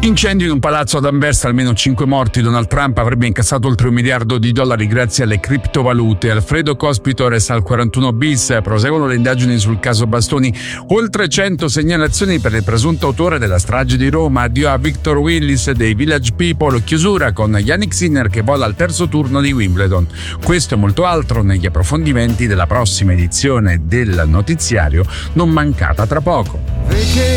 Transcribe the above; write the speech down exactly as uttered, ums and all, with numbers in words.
Incendio in un palazzo ad Anversa, almeno cinque morti. Donald Trump avrebbe incassato oltre un miliardo di dollari grazie alle criptovalute. Alfredo Cospito resta al quarantuno bis. Proseguono le indagini sul caso Bastoni. Oltre cento segnalazioni per il presunto autore della strage di Roma. Addio a Victor Willis dei Village People. Chiusura con Yannick Sinner che vola al terzo turno di Wimbledon. Questo e molto altro negli approfondimenti della prossima edizione del notiziario, non mancata tra poco.